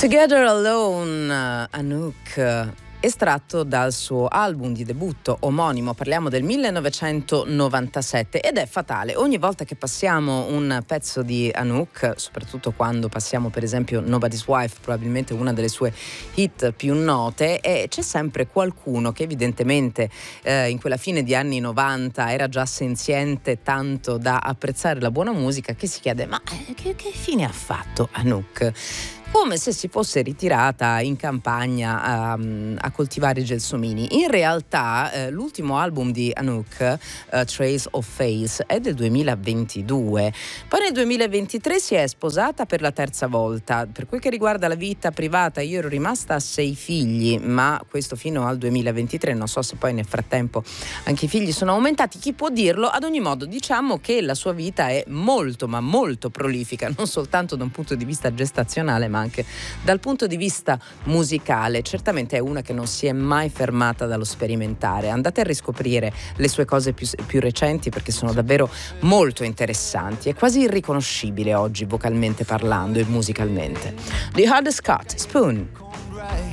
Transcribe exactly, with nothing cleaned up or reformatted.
Together Alone, Anouk, estratto dal suo album di debutto omonimo, parliamo del millenovecentonovantasette, ed è fatale. Ogni volta che passiamo un pezzo di Anouk, soprattutto quando passiamo per esempio Nobody's Wife, probabilmente una delle sue hit più note, e c'è sempre qualcuno che evidentemente eh, in quella fine di anni novanta era già senziente tanto da apprezzare la buona musica, che si chiede: ma eh, che, che fine ha fatto Anouk? Come se si fosse ritirata in campagna a, a coltivare i gelsomini. In realtà eh, l'ultimo album di Anouk, uh, Trace of Face, è del duemilaventidue. Poi nel duemilaventitré si è sposata per la terza volta. Per quel che riguarda la vita privata, io ero rimasta a sei figli, ma questo fino al duemilaventitré. Non so se poi nel frattempo anche i figli sono aumentati, chi può dirlo. Ad ogni modo, diciamo che la sua vita è molto ma molto prolifica, non soltanto da un punto di vista gestazionale, ma anche dal punto di vista musicale. Certamente è una che non si è mai fermata dallo sperimentare. Andate a riscoprire le sue cose più, più recenti, perché sono davvero molto interessanti. È quasi irriconoscibile oggi vocalmente parlando e musicalmente. The Hardest Cut, Spoon.